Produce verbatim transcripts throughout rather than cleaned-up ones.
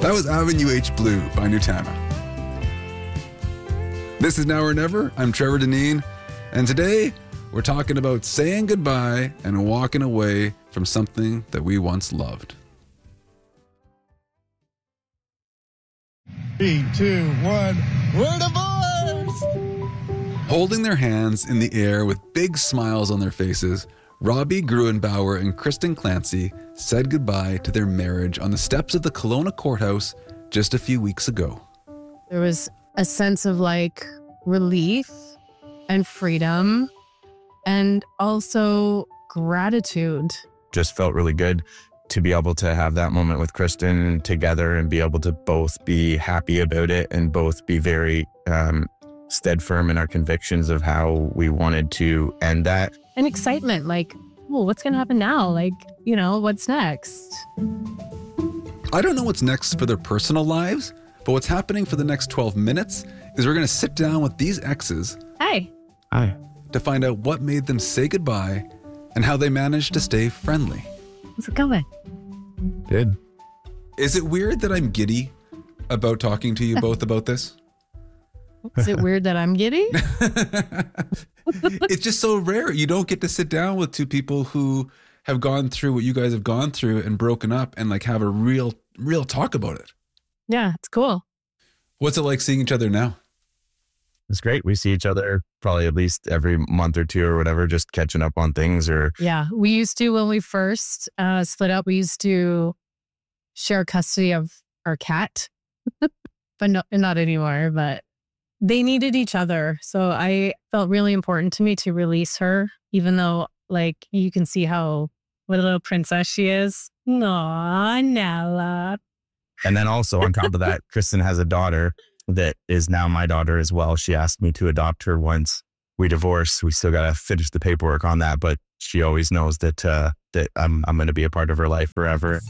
That was Avenue H Blue by Nutana. This is Now or Never. I'm Trevor Deneen, and today we're talking about saying goodbye and walking away from something that we once loved. Three, two, one, we're divorced! Holding their hands in the air with big smiles on their faces, Robbie Gruenbauer and Kristen Clancy said goodbye to their marriage on the steps of the Kelowna courthouse just a few weeks ago. There was a sense of like relief and freedom and also gratitude. Just felt really good to be able to have that moment with Kristen together and be able to both be happy about it and both be very um, stead firm in our convictions of how we wanted to end that. And excitement, like, oh, what's going to happen now? Like, you know, what's next? I don't know what's next for their personal lives, but what's happening for the next twelve minutes is we're going to sit down with these exes. Hey. Hi. To find out what made them say goodbye and how they managed to stay friendly. How's it going? Good. Is it weird that I'm giddy about talking to you both about this? Is it weird that I'm giddy? It's just so rare. You don't get to sit down with two people who have gone through what you guys have gone through and broken up and like have a real, real talk about it. Yeah, it's cool. What's it like seeing each other now? It's great. We see each other probably at least every month or two or whatever, just catching up on things or. Yeah, we used to, when we first uh, split up, we used to share custody of our cat, but no, not anymore, but they needed each other. So I felt really important to me to release her, even though like you can see how what a little princess she is. Aw, Nella. And then also on top of that, Kristen has a daughter that is now my daughter as well. She asked me to adopt her once we divorced. We still got to finish the paperwork on that, but she always knows that uh, that I'm I'm going to be a part of her life forever.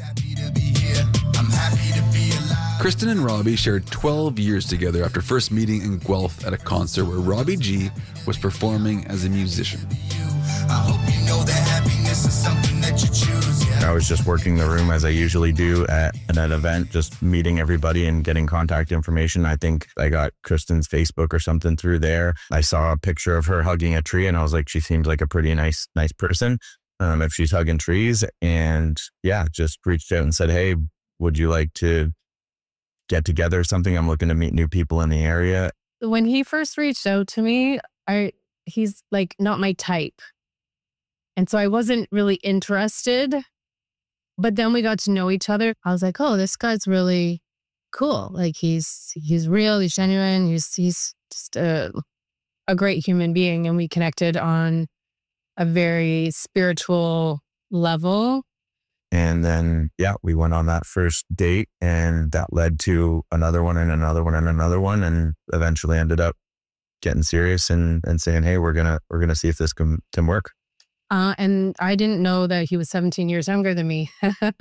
Kristen and Robbie shared twelve years together after first meeting in Guelph at a concert where Robbie G was performing as a musician. I hope you know that happiness is something that you choose. Yeah. I was just working the room as I usually do at, at an event, just meeting everybody and getting contact information. I think I got Kristen's Facebook or something through there. I saw a picture of her hugging a tree and I was like, she seems like a pretty nice, nice person um, if she's hugging trees. And yeah, just reached out and said, hey, would you like to get together or something? I'm looking to meet new people in the area. When he first reached out to me, I he's like not my type. And so I wasn't really interested, but then we got to know each other. I was like, oh, this guy's really cool. Like he's, he's real, he's genuine. He's, he's just a, a great human being. And we connected on a very spiritual level. And then, yeah, we went on that first date and that led to another one and another one and another one. And eventually ended up getting serious and, and saying, hey, we're going to, we're going to see if this can, can work. Uh, and I didn't know that he was seventeen years younger than me.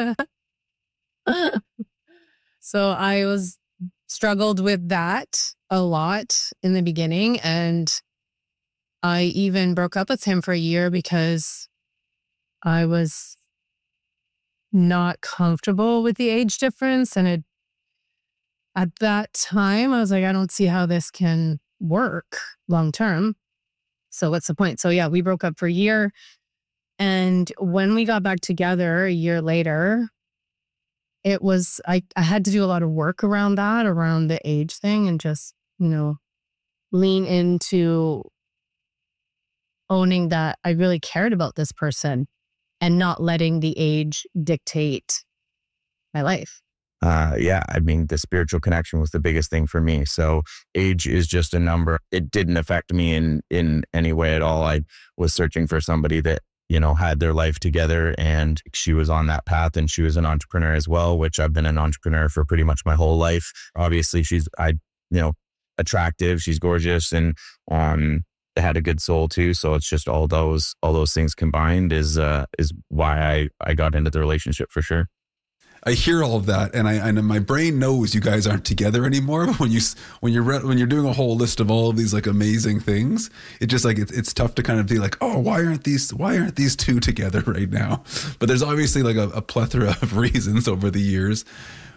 So I was struggled with that a lot in the beginning. And I even broke up with him for a year because I was not comfortable with the age difference. And it, at that time, I was like, I don't see how this can work long term. So what's the point? So yeah, we broke up for a year. And when we got back together a year later, it was, I, I had to do a lot of work around that, around the age thing and just, you know, lean into owning that I really cared about this person and not letting the age dictate my life. Uh, yeah, I mean, the spiritual connection was the biggest thing for me. So age is just a number. It didn't affect me in, in any way at all. I was searching for somebody that, you know, had their life together and she was on that path and she was an entrepreneur as well, which I've been an entrepreneur for pretty much my whole life. Obviously she's, I, you know, attractive, she's gorgeous and, um, had a good soul too. So it's just all those, all those things combined is, uh, is why I, I got into the relationship for sure. I hear all of that, and I and my brain knows you guys aren't together anymore. But when you when you're when you're doing a whole list of all of these like amazing things, it just like it's it's tough to kind of be like, oh, why aren't these why aren't these two together right now? But there's obviously like a, a plethora of reasons over the years.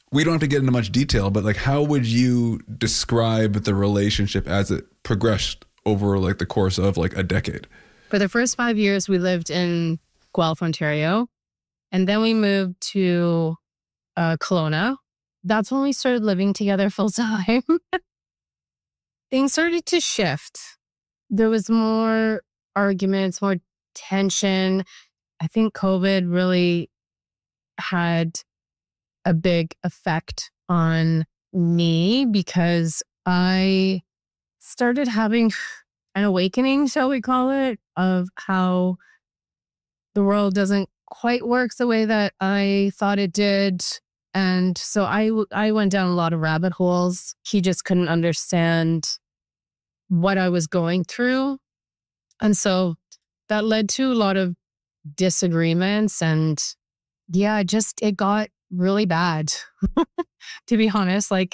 we don't have to get into much detail, but like, how would you describe the relationship as it progressed over like the course of like a decade? For the first five years, we lived in Guelph, Ontario. And then we moved to uh, Kelowna. That's when we started living together full time. Things started to shift. There was more arguments, more tension. I think COVID really had a big effect on me because I started having an awakening, shall we call it, of how the world doesn't quite work the way that I thought it did. And so I, I went down a lot of rabbit holes. He just couldn't understand what I was going through. And so that led to a lot of disagreements. And yeah, just, it got really bad, to be honest. Like,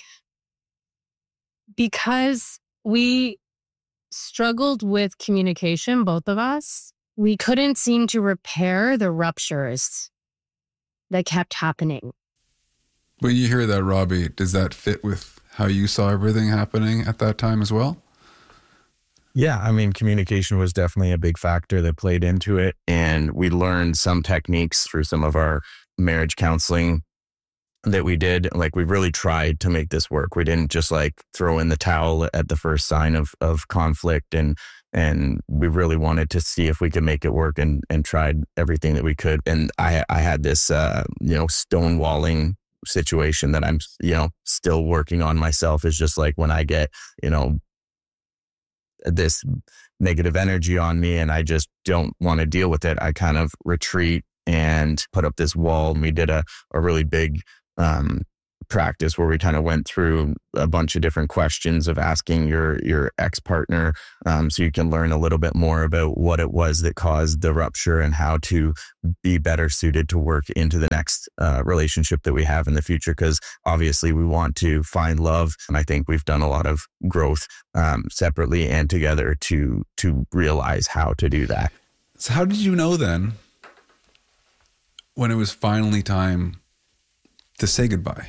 because we struggled with communication, both of us, we couldn't seem to repair the ruptures that kept happening. When you hear that, Robbie, does that fit with how you saw everything happening at that time as well? Yeah, I mean, communication was definitely a big factor that played into it. And we learned some techniques through some of our marriage counseling that we did. Like, we really tried to make this work. We didn't just like throw in the towel at the first sign of of conflict. And and we really wanted to see if we could make it work, and and tried everything that we could. And I I had this, uh, you know, stonewalling situation that I'm, you know, still working on myself. Is just like when I get, you know, this negative energy on me and I just don't want to deal with it, I kind of retreat and put up this wall. And we did a, a really big um, practice where we kind of went through a bunch of different questions of asking your your ex-partner, um, so you can learn a little bit more about what it was that caused the rupture and how to be better suited to work into the next uh, relationship that we have in the future. Because obviously we want to find love, and I think we've done a lot of growth um, separately and together to to realize how to do that. So how did you know then, when it was finally time to say goodbye?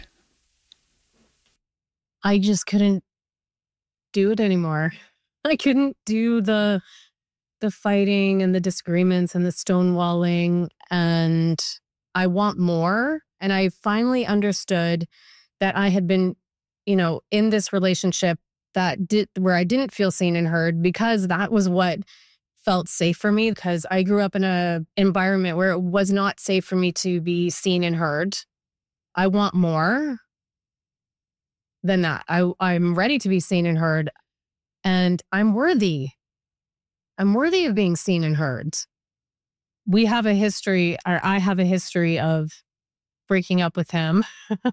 I just couldn't do it anymore. I couldn't do the the fighting and the disagreements and the stonewalling, and I want more. And I finally understood that I had been, you know, in this relationship that did where I didn't feel seen and heard, because that was what felt safe for me, because I grew up in a environment where it was not safe for me to be seen and heard. I want more than that. I, I'm ready to be seen and heard, and I'm worthy. I'm worthy of being seen and heard. We have a history, or I have a history of breaking up with him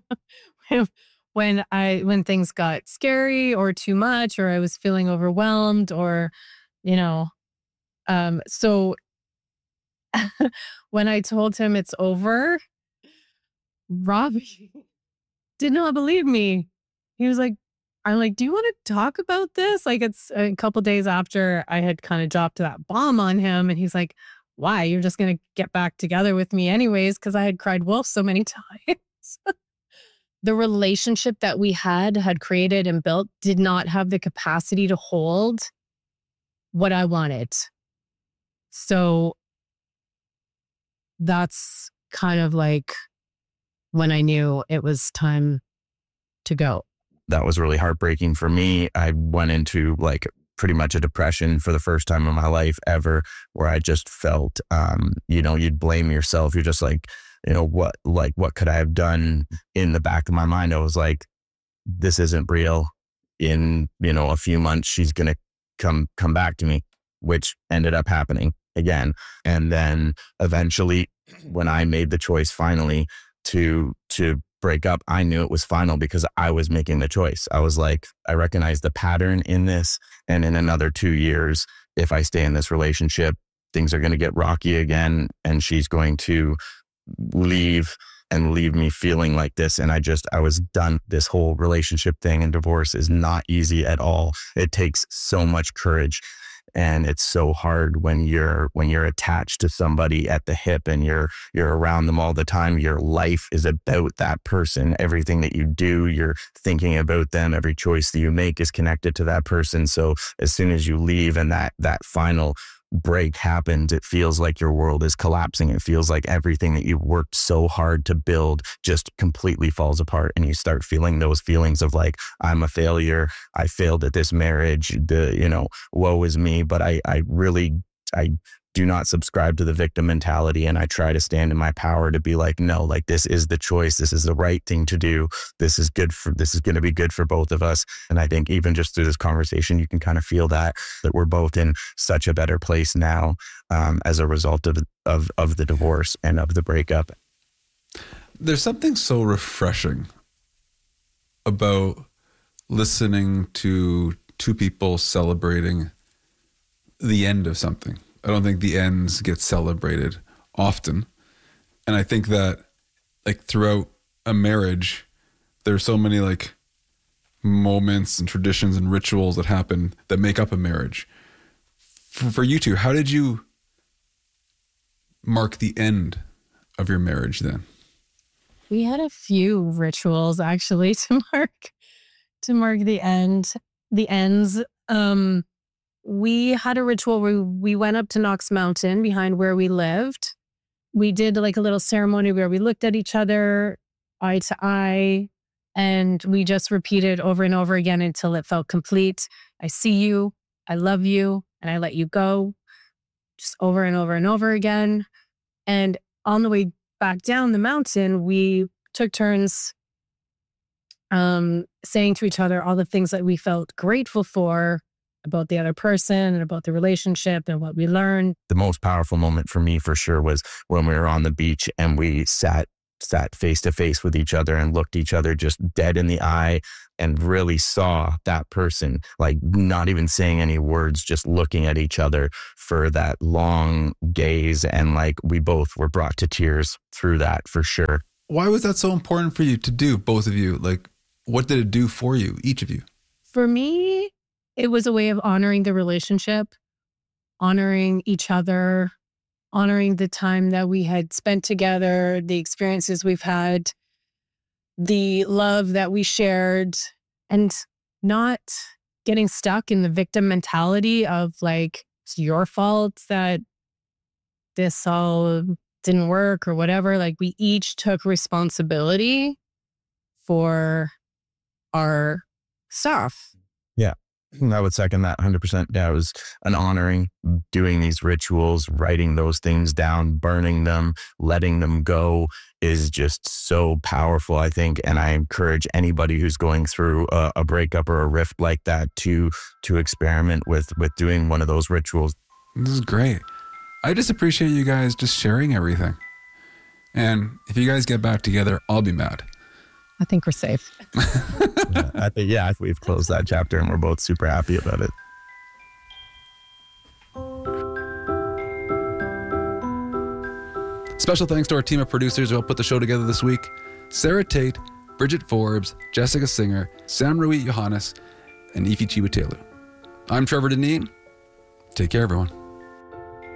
when I when things got scary or too much, or I was feeling overwhelmed, or, you know, um, so when I told him it's over, Robbie did not believe me. He was like, I'm like, do you want to talk about this? Like, it's a couple days after I had kind of dropped that bomb on him. And he's like, why? You're just going to get back together with me anyways, because I had cried wolf so many times. The relationship that we had had created and built did not have the capacity to hold what I wanted. So that's kind of like when I knew it was time to go. That was really heartbreaking for me. I went into like pretty much a depression for the first time in my life ever, where I just felt, um, you know, you'd blame yourself. You're just like, you know, what, like, what could I have done? In the back of my mind, I was like, this isn't real. In, you know, a few months, she's going to come, come back to me, which ended up happening again. And then eventually when I made the choice finally to, to break up, I knew it was final because I was making the choice. I was like, I recognize the pattern in this. And in another two years, if I stay in this relationship, things are going to get rocky again. And she's going to leave and leave me feeling like this. And I just, I was done. This whole relationship thing and divorce is not easy at all. It takes so much courage. And it's so hard when you're when you're attached to somebody at the hip and you're you're around them all the time. Your life is about that person. Everything that you do, you're thinking about them. Every choice that you make is connected to that person. So as soon as you leave and that that final break happens, it feels like your world is collapsing. It feels like everything that you worked so hard to build just completely falls apart, and you start feeling those feelings of like, I'm a failure. I failed at this marriage. The, you know, woe is me. But I, I really, I do not subscribe to the victim mentality, and I try to stand in my power to be like, no, like this is the choice. This is the right thing to do. This is good for, this is going to be good for both of us. And I think even just through this conversation, you can kind of feel that, that we're both in such a better place now um, as a result of, of, of the divorce and of the breakup. There's something so refreshing about listening to two people celebrating the end of something. I don't think the ends get celebrated often. And I think that like throughout a marriage, there's so many like moments and traditions and rituals that happen that make up a marriage. For, for you two, how did you mark the end of your marriage then? We had a few rituals actually to mark to mark the end, the ends. Um, we had a ritual where we went up to Knox Mountain behind where we lived. We did like a little ceremony where we looked at each other eye to eye, and we just repeated over and over again until it felt complete. I see you, I love you, and I let you go. Just over and over and over again. And on the way back down the mountain, we took turns um, saying to each other all the things that we felt grateful for about the other person and about the relationship and what we learned. The most powerful moment for me for sure was when we were on the beach and we sat sat face to face with each other and looked each other just dead in the eye and really saw that person, like not even saying any words, just looking at each other for that long gaze. And like we both were brought to tears through that for sure. Why was that so important for you to do, both of you? Like, what did it do for you, each of you? For me, it was a way of honoring the relationship, honoring each other, honoring the time that we had spent together, the experiences we've had, the love that we shared, and not getting stuck in the victim mentality of like, it's your fault that this all didn't work or whatever. Like we each took responsibility for our stuff. Yeah. I would second that one hundred percent. Yeah, it was an honoring, doing these rituals, writing those things down, burning them, letting them go is just so powerful, I think. And I encourage anybody who's going through a, a breakup or a rift like that to to experiment with with doing one of those rituals. This is great. I just appreciate you guys just sharing everything. And if you guys get back together, I'll be mad. I think we're safe. yeah, I think, yeah, I think we've closed that chapter and we're both super happy about it. Special thanks to our team of producers who helped put the show together this week. Sarah Tate, Bridget Forbes, Jessica Singer, Sam Rui Johannes, and Ifi Chiwatelu. I'm Trevor Deneen. Take care, everyone.